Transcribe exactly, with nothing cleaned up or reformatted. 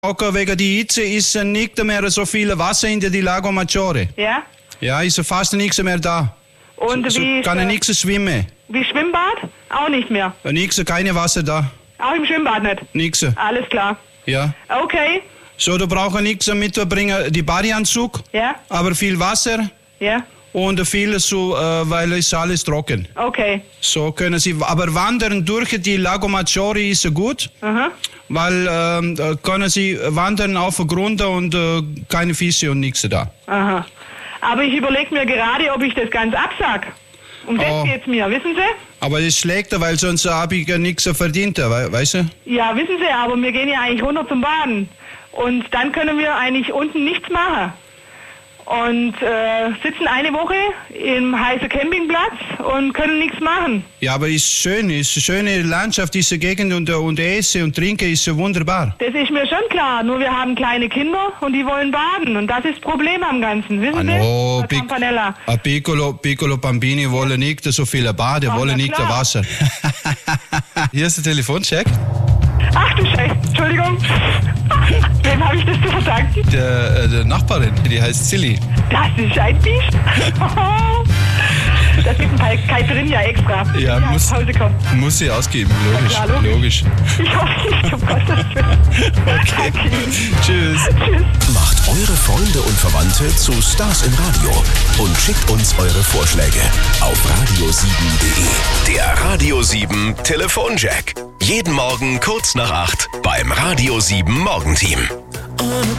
Auch wegen der Hitze ist nicht mehr so viel Wasser in der Lago Maggiore. Ja? Ja, ist fast nichts mehr da. Und so, wie kann ist, nichts schwimmen. Wie Schwimmbad? Auch nicht mehr. Nichts, keine Wasser da. Auch im Schwimmbad nicht? Nichts. Alles klar. Ja. Okay. So, du brauchst nichts mitbringen, die Badeanzug, Ja? aber viel Wasser Ja? und viel so, äh, weil es alles trocken. Okay. So können Sie, aber wandern durch die Lago Maggiore ist gut, Aha. weil ähm, da können Sie wandern auf den Grund und äh, keine Fische und nichts da. Aha. Aber ich überlege mir gerade, ob ich das ganz absag. Um das Oh. geht's mir, wissen Sie? Aber es ist schlecht, weil sonst habe ich ja nichts verdient, we weißt du? Ja, wissen Sie, aber wir gehen ja eigentlich runter zum Baden. Und dann können wir eigentlich unten nichts machen. Und äh, sitzen eine Woche im heißen Campingplatz und können nichts machen. Ja, aber ist schön, ist eine schöne Landschaft, diese Gegend und, und Essen und Trinken ist wunderbar. Das ist mir schon klar, nur wir haben kleine Kinder und die wollen baden. Und das ist das Problem am Ganzen, wissen Ah, Sie? no, Herr pic- Campanella. a piccolo, piccolo bambini wollen nicht so viel baden, Ah, wollen na nicht klar. Wasser. Hier ist der Telefoncheck. Ach du Scheiße, Entschuldigung. Wem habe ich das zu verdanken? Der, äh, der Nachbarin, die heißt Silly. Das ist ein Biest. Das gibt ein paar Caipirinha extra. Ja, wenn muss- nach Hause kommt. Muss sie ausgeben, logisch. Ja, klar, logisch. logisch. Ich hoffe nicht, um Gottes Willen. Okay. Tschüss. Tschüss. Macht eure Freunde und Verwandte zu Stars im Radio und schickt uns eure Vorschläge auf radio sieben punkt de. Der Radio sieben Telefonjack. Jeden Morgen kurz nach acht beim Radio sieben Morgenteam.